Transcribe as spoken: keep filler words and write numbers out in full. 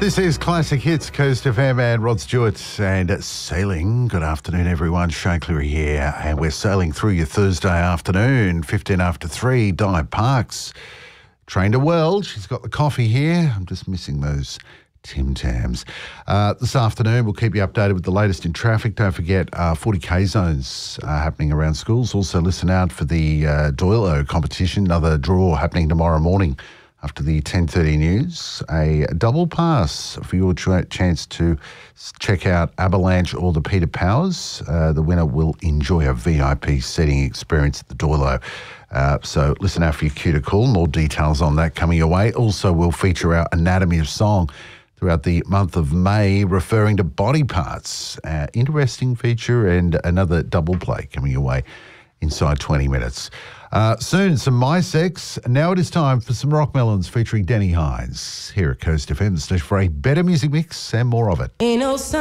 This is Classic Hits, Coast F M and Rod Stewart and Sailing. Good afternoon, everyone. Shane Cleary here, and we're sailing through your Thursday afternoon, fifteen after three, Di Parks. Trained her well. She's got the coffee here. I'm just missing those Tim Tams. Uh, this afternoon, we'll keep you updated with the latest in traffic. Don't forget, uh, forty K zones uh, happening around schools. Also, listen out for the uh, Doilo competition, another draw happening tomorrow morning. After the ten thirty news, a double pass for your ch- chance to check out Avalanche or the Peter Powers. Uh, the winner will enjoy a V I P seating experience at the Doilo. Uh, so listen out for your cue to call. More details on that coming your way. Also, we'll feature our Anatomy of Song throughout the month of May, referring to body parts. Uh, interesting feature and another double play coming your way inside twenty minutes. Uh, soon, some My Sex. Now it is time for some Rock Melons featuring Denny Hines here at Coast F M, the station for a better music mix and more of it. Ain't no